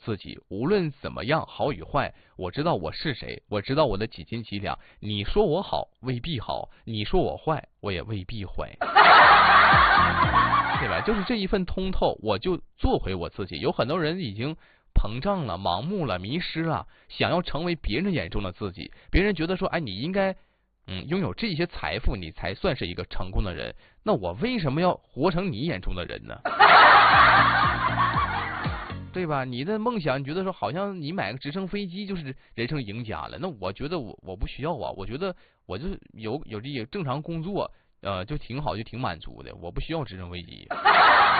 自己，无论怎么样，好与坏，我知道我是谁，我知道我的几斤几两。你说我好，未必好；你说我坏，我也未必坏，对吧？就是这一份通透，我就做回我自己。有很多人已经膨胀了、盲目了、迷失了，想要成为别人眼中的自己。别人觉得说，哎，你应该拥有这些财富，你才算是一个成功的人。那我为什么要活成你眼中的人呢？对吧？你的梦想，你觉得说好像你买个直升飞机就是人生赢家了，那我觉得我不需要啊，我觉得我就有这正常工作，就挺好，就挺满足的，我不需要直升飞机。